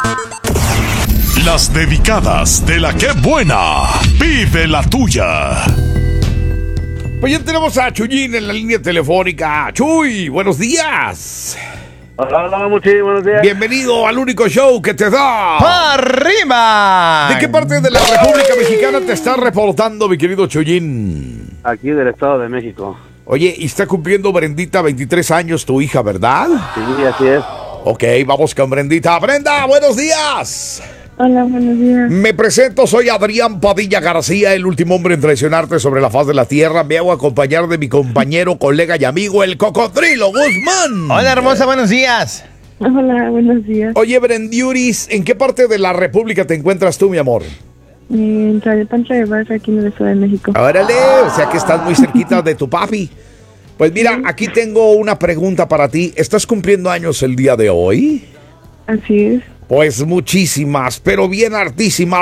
Las dedicadas de la que buena. Vive la tuya. Pues ya tenemos a Chuyín en la línea telefónica. Chuy, buenos días. Hola, Muchi, buenos días. Bienvenido al único show que te da ¡Arriba! ¿De qué parte de la República Mexicana te estás reportando, mi querido Chuyín? Aquí del Estado de México. Oye, y está cumpliendo Brendita 23 años, tu hija, ¿verdad? Sí, así es. Ok, vamos con Brendita. Brenda, buenos días. Hola, buenos días. Me presento, soy Adrián Padilla García, el último hombre en traicionarte sobre la faz de la tierra. Me hago acompañar de mi compañero, colega y amigo, el Cocodrilo Guzmán. Hola, hermosa, buenos días. Hola, buenos días. Oye, Brendiuris, ¿en qué parte de la República te encuentras tú, mi amor? En Tlalpan de Barra, aquí en el Estado de México. Órale, o sea que estás muy cerquita de tu papi. Pues mira, aquí tengo una pregunta para ti. ¿Estás cumpliendo años el día de hoy? Así es. Pues muchísimas, pero bien hartísimas